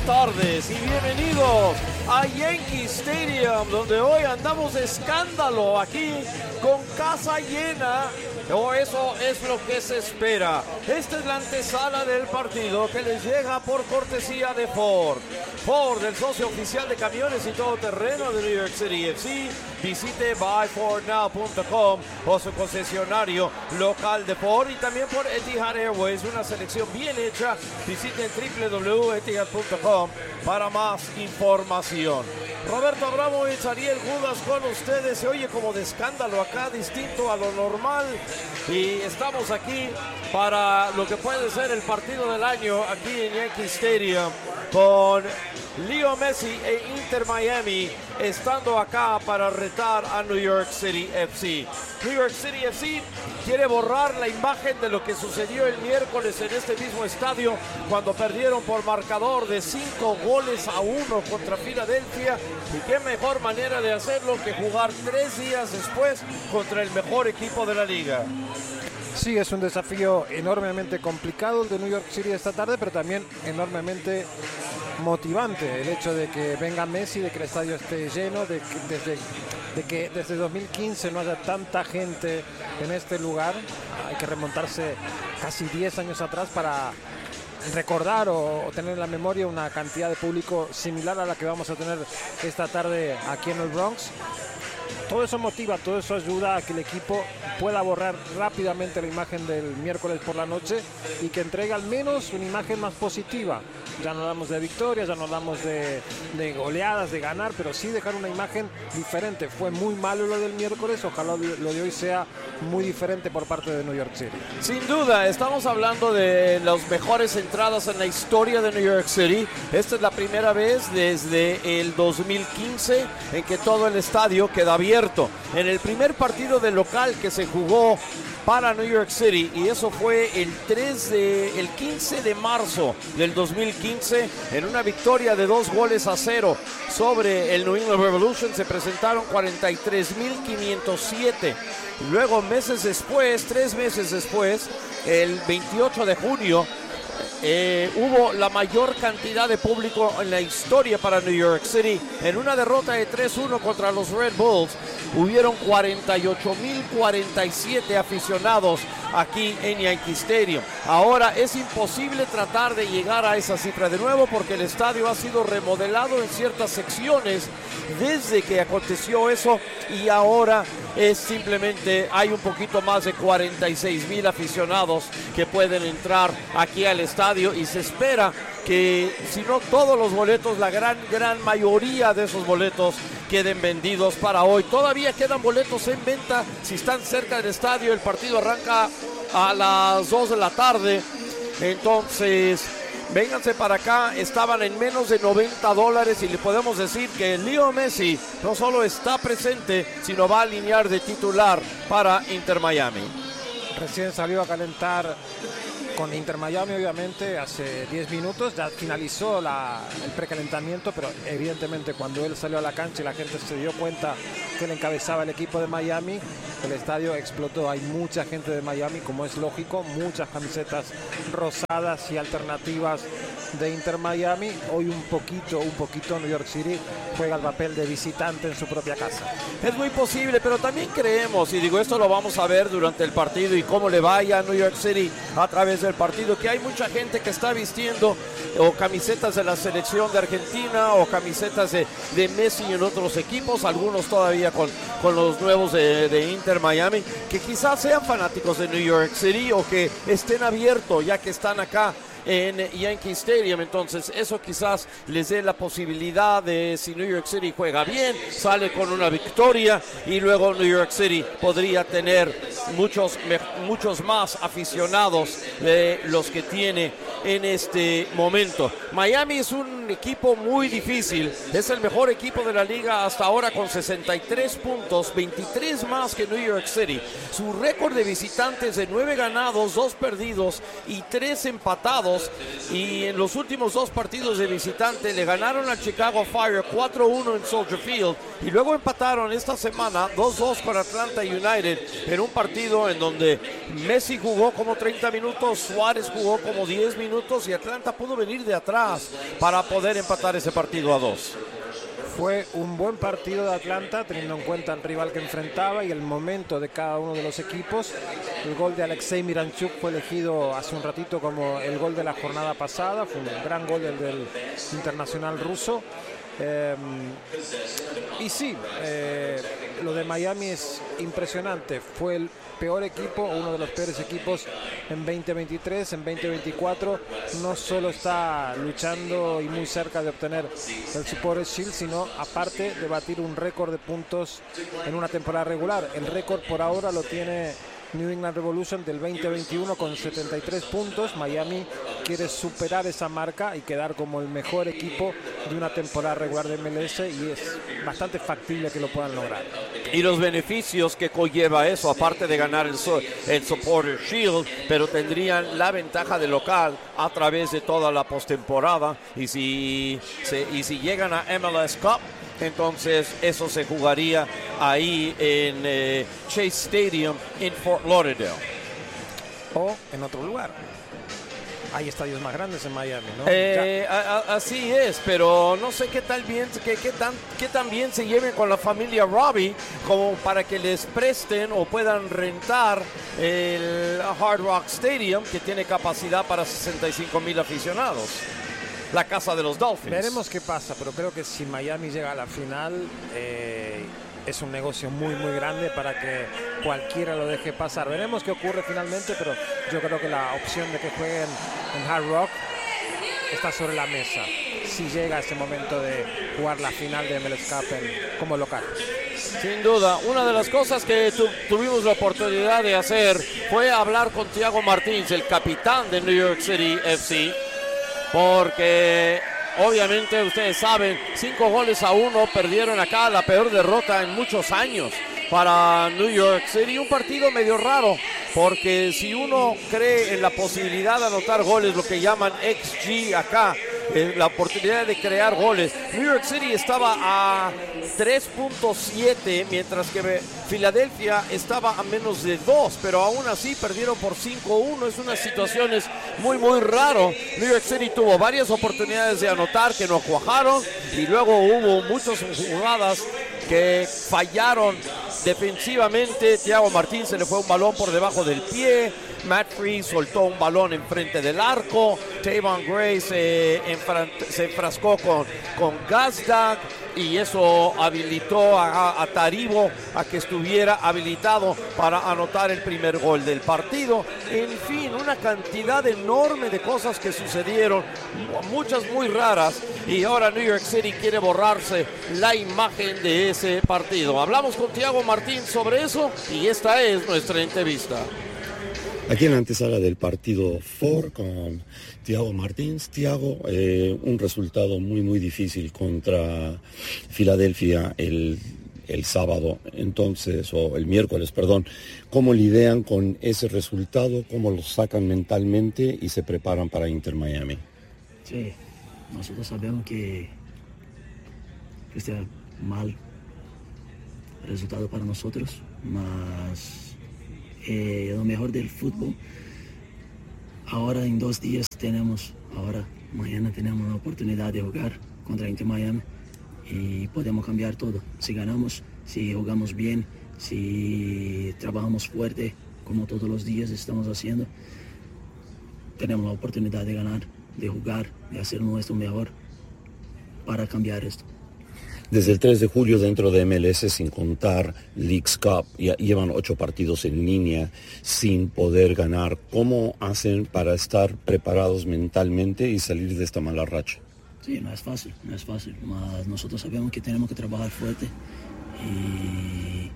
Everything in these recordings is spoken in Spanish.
tardes y bienvenidos a Yankee Stadium, donde hoy andamos de escándalo aquí con casa llena. Eso es lo que se espera. Esta es la antesala del partido que les llega por cortesía de Ford. Ford, el socio oficial de camiones y todoterreno de New York City FC. Visite buyfordnow.com o su concesionario local de Ford, y también por Etihad Airways, una selección bien hecha. Visiten www.etihad.com para más información. Roberto Abramovich, Ariel Judas con ustedes. Se oye como de escándalo acá, distinto a lo normal, y estamos aquí para lo que puede ser el partido del año aquí en Yankee Stadium, con Leo Messi e Inter Miami estando acá para retar a New York City FC. New York City FC quiere borrar la imagen de lo que sucedió el miércoles en este mismo estadio, cuando perdieron por marcador de 5-1 contra Filadelfia. Y qué mejor manera de hacerlo que jugar 3 días después contra el mejor equipo de la liga. Sí, es un desafío enormemente complicado el de New York City esta tarde, pero también enormemente motivante el hecho de que venga Messi, de que el estadio esté lleno, de que desde 2015 no haya tanta gente en este lugar. Hay que remontarse casi 10 años atrás para recordar o tener en la memoria una cantidad de público similar a la que vamos a tener esta tarde aquí en el Bronx. Todo eso motiva, todo eso ayuda a que el equipo pueda borrar rápidamente la imagen del miércoles por la noche y que entregue al menos una imagen más positiva. Ya no hablamos de victorias, ya no hablamos de goleadas, de ganar, pero sí dejar una imagen diferente. Fue muy malo lo del miércoles, ojalá lo de hoy sea muy diferente por parte de New York City. Sin duda, estamos hablando de las mejores entradas en la historia de New York City. Esta es la primera vez desde el 2015 en que todo el estadio queda abierto. En el primer partido de local que se jugó para New York City, y eso fue el 15 de marzo del 2015, en una victoria de 2-0 sobre el New England Revolution, se presentaron 43,507. Luego, 3 meses después, el 28 de junio, hubo la mayor cantidad de público en la historia para New York City. En una derrota de 3-1 contra los Red Bulls, hubieron 48,047 aficionados aquí en Yankee Stadium. Ahora es imposible tratar de llegar a esa cifra de nuevo, porque el estadio ha sido remodelado en ciertas secciones desde que aconteció eso, y ahora es simplemente, hay un poquito más de 46,000 aficionados que pueden entrar aquí al estadio, y se espera que, si no todos los boletos, la gran mayoría de esos boletos queden vendidos para hoy. Todavía quedan boletos en venta si están cerca del estadio. El partido arranca a las 2 de la tarde, entonces vénganse para acá. Estaban en menos de $90, y le podemos decir que Leo Messi no solo está presente, sino va a alinear de titular para Inter Miami. Recién salió a calentar con Inter Miami, obviamente, hace 10 minutos. Ya finalizó el precalentamiento, pero evidentemente cuando él salió a la cancha y la gente se dio cuenta que él encabezaba el equipo de Miami, el estadio explotó. Hay mucha gente de Miami, como es lógico, muchas camisetas rosadas y alternativas de Inter Miami. Hoy un poquito New York City juega el papel de visitante en su propia casa. Es muy posible, pero también creemos, y digo, esto lo vamos a ver durante el partido y cómo le vaya a New York City a través del partido, que hay mucha gente que está vistiendo o camisetas de la selección de Argentina o camisetas de Messi en otros equipos, algunos todavía con los nuevos de Inter Miami, que quizás sean fanáticos de New York City o que estén abiertos ya que están acá en Yankee Stadium. Entonces eso quizás les dé la posibilidad de, si New York City juega bien, sale con una victoria, y luego New York City podría tener muchos más aficionados de los que tiene en este momento. Miami es un equipo muy difícil, es el mejor equipo de la liga hasta ahora con 63 puntos, 23 más que New York City. Su récord de visitantes de 9 ganados, 2 perdidos y 3 empatados pasados y en los últimos 2 partidos de visitante le ganaron al Chicago Fire 4-1 en Soldier Field y luego empataron esta semana 2-2 con Atlanta United en un partido en donde Messi jugó como 30 minutos, Suárez jugó como 10 minutos y Atlanta pudo venir de atrás para poder empatar ese partido a 2. Fue un buen partido de Atlanta, teniendo en cuenta el rival que enfrentaba y el momento de cada uno de los equipos. El gol de Alexei Miranchuk fue elegido hace un ratito como el gol de la jornada pasada. Fue un gran gol el del internacional ruso. Y sí, lo de Miami es impresionante. Fue el peor equipo, uno de los peores equipos en 2023, en 2024 no solo está luchando y muy cerca de obtener el Supporters Shield, sino aparte de batir un récord de puntos en una temporada regular. El récord por ahora lo tiene New England Revolution del 2021 con 73 puntos. Miami quiere superar esa marca y quedar como el mejor equipo de una temporada regular de MLS y es bastante factible que lo puedan lograr. Y los beneficios que conlleva eso, aparte de ganar el Supporters Shield, pero tendrían la ventaja de local a través de toda la postemporada y si llegan a MLS Cup, entonces eso se jugaría ahí en Chase Stadium en Fort Lauderdale. O en otro lugar. Hay estadios más grandes en Miami, ¿no? Así es, pero no sé qué tan bien se lleven con la familia Robbie como para que les presten o puedan rentar el Hard Rock Stadium, que tiene capacidad para 65,000 aficionados. La casa de los Dolphins. Veremos qué pasa, pero creo que si Miami llega a la final es un negocio muy muy grande para que cualquiera lo deje pasar. Veremos qué ocurre finalmente, pero yo creo que la opción de que jueguen en Hard Rock está sobre la mesa si llega ese momento de jugar la final de MLS Cup como local. Sin duda, una de las cosas que tuvimos la oportunidad de hacer fue hablar con Thiago Martins, el capitán de New York City FC, porque obviamente ustedes saben, 5-1 perdieron acá, la peor derrota en muchos años para New York City. Un partido medio raro, porque si uno cree en la posibilidad de anotar goles, lo que llaman XG acá, la oportunidad de crear goles, New York City estaba a 3.7, mientras que Filadelfia estaba a menos de 2, pero aún así perdieron por 5-1. Es una situación muy muy raro. New York City tuvo varias oportunidades de anotar que no cuajaron y luego hubo muchas jugadas que fallaron defensivamente. Thiago Martins se le fue un balón por debajo del pie. Matt Freese soltó un balón enfrente del arco. Tavon Gray se enfrascó con Gazdag y eso habilitó a Taribo a que estuviera habilitado para anotar el primer gol del partido. En fin, una cantidad enorme de cosas que sucedieron, muchas muy raras, y ahora New York City quiere borrarse la imagen de ese partido. Hablamos con Thiago Martins sobre eso y esta es nuestra entrevista. Aquí en la antesala del partido 4 con Thiago Martins. Thiago, un resultado muy muy difícil contra Filadelfia el sábado, entonces, o el miércoles, perdón. ¿Cómo lidian con ese resultado? ¿Cómo lo sacan mentalmente y se preparan para Inter Miami? Sí, nosotros sabemos que este es mal resultado para nosotros, mas lo mejor del fútbol. Ahora en 2 días mañana tenemos la oportunidad de jugar contra Inter Miami y podemos cambiar todo. Si ganamos, si jugamos bien, si trabajamos fuerte, como todos los días estamos haciendo, tenemos la oportunidad de ganar, de jugar, de hacer nuestro mejor para cambiar esto. Desde el 3 de julio dentro de MLS, sin contar Leagues Cup, ya llevan 8 partidos en línea sin poder ganar. ¿Cómo hacen para estar preparados mentalmente y salir de esta mala racha? Sí, no es fácil, mas nosotros sabemos que tenemos que trabajar fuerte y,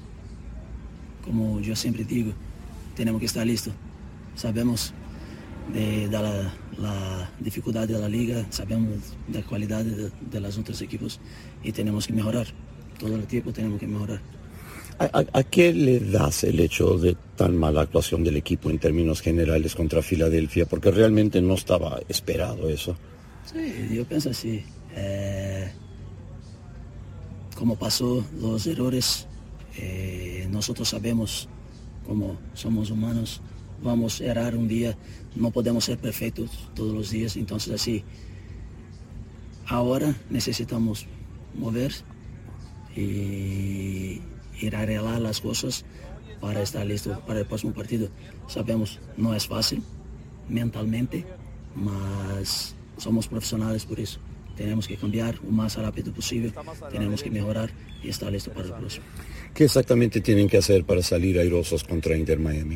como yo siempre digo, tenemos que estar listos. Sabemos de la dificultad de la liga, sabemos de la calidad de los otros equipos y tenemos que mejorar. Todo el tiempo tenemos que mejorar. ¿A qué le das el hecho de tan mala actuación del equipo en términos generales contra Filadelfia? Porque realmente no estaba esperado eso. Sí, yo pienso así. Como pasó los errores, nosotros sabemos como somos humanos, vamos a errar un día, no podemos ser perfectos todos los días, entonces así, ahora necesitamos mover y arreglar las cosas para estar listo para el próximo partido. Sabemos, no es fácil mentalmente, mas somos profesionales por eso. Tenemos que cambiar lo más rápido posible, tenemos que mejorar y estar listo para el próximo. ¿Qué exactamente tienen que hacer para salir airosos contra Inter Miami?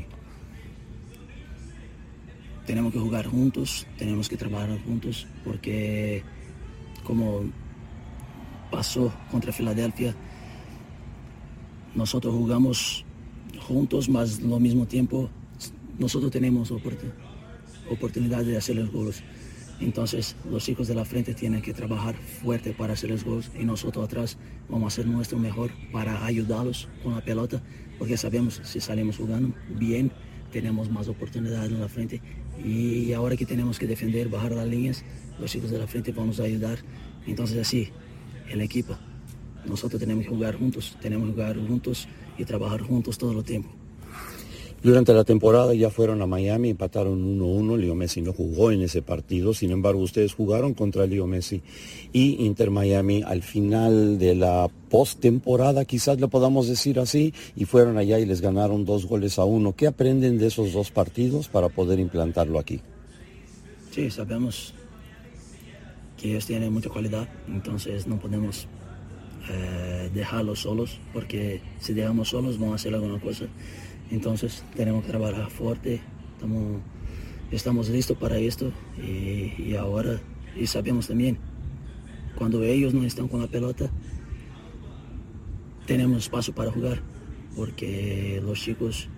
Tenemos que jugar juntos, tenemos que trabajar juntos, porque como pasó contra Filadelfia, nosotros jugamos juntos, mas al mismo tiempo nosotros tenemos oportunidad de hacer los goles. Entonces los chicos de la frente tienen que trabajar fuerte para hacer los goles y nosotros atrás vamos a hacer nuestro mejor para ayudarlos con la pelota, porque sabemos si salimos jugando bien tenemos más oportunidades en la frente y ahora que tenemos que defender, bajar las líneas, los chicos de la frente vamos a ayudar. Entonces así, el equipo, nosotros tenemos que jugar juntos y trabajar juntos todo el tiempo. Durante la temporada ya fueron a Miami, empataron 1-1, Leo Messi no jugó en ese partido, sin embargo ustedes jugaron contra Leo Messi y Inter Miami al final de la postemporada, quizás lo podamos decir así, y fueron allá y les ganaron 2-1. ¿Qué aprenden de esos dos partidos para poder implantarlo aquí? Sí, sabemos que ellos tienen mucha calidad, entonces no podemos dejarlos solos, porque si dejamos solos vamos a hacer alguna cosa. Entonces tenemos que trabajar fuerte, estamos listos para esto y ahora y sabemos también, cuando ellos no están con la pelota, tenemos espacio para jugar, porque los chicos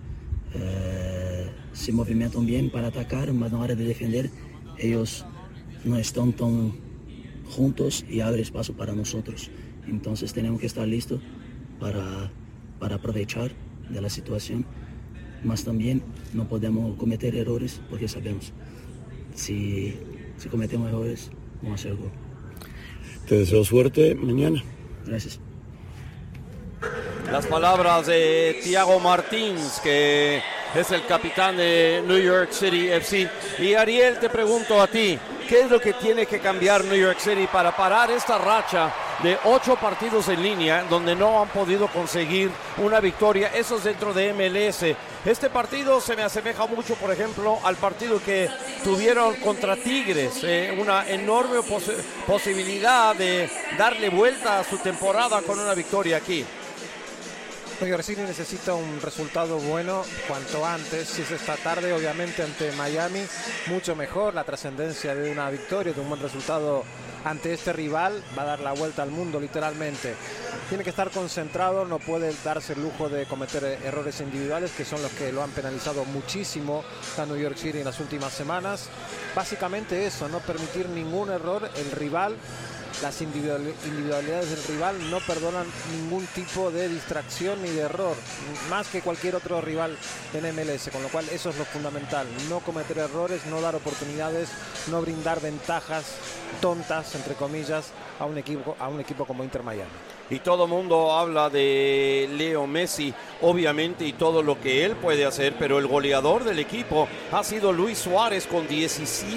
se movimentan bien para atacar, mas na hora de defender, ellos no están tan juntos y abre espacio para nosotros. Entonces tenemos que estar listos para aprovechar de la situación, mas también no podemos cometer errores, porque sabemos, si cometemos errores, vamos a hacer gol. Te deseo suerte mañana. Gracias. Las palabras de Thiago Martins, que es el capitán de New York City FC. Y Ariel, te pregunto a ti, ¿qué es lo que tiene que cambiar New York City para parar esta racha de 8 partidos en línea donde no han podido conseguir una victoria? Eso es dentro de MLS. Este partido se me asemeja mucho, por ejemplo, al partido que tuvieron contra Tigres. Una enorme posibilidad de darle vuelta a su temporada con una victoria aquí. New York City necesita un resultado bueno cuanto antes. Si es esta tarde, obviamente ante Miami, mucho mejor. La trascendencia de una victoria, de un buen resultado ante este rival, va a dar la vuelta al mundo literalmente. Tiene que estar concentrado, no puede darse el lujo de cometer errores individuales, que son los que lo han penalizado muchísimo a New York City en las últimas semanas. Básicamente eso, no permitir ningún error. El rival, las individualidades del rival no perdonan ningún tipo de distracción ni de error, más que cualquier otro rival en MLS, con lo cual eso es lo fundamental, no cometer errores, no dar oportunidades, no brindar ventajas tontas, entre comillas, a un equipo como Inter Miami. Y todo el mundo habla de Leo Messi, obviamente, y todo lo que él puede hacer, pero el goleador del equipo ha sido Luis Suárez con 17